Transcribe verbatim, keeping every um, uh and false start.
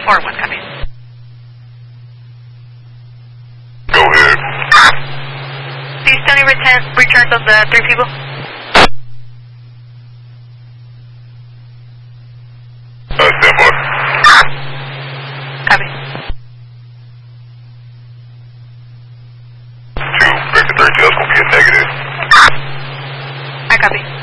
four one, copy. Go ahead. Do you still need return, return of the three people? Uh, stand by. Copy. Two, Vector thirty-two, that's going to be a negative. I copy.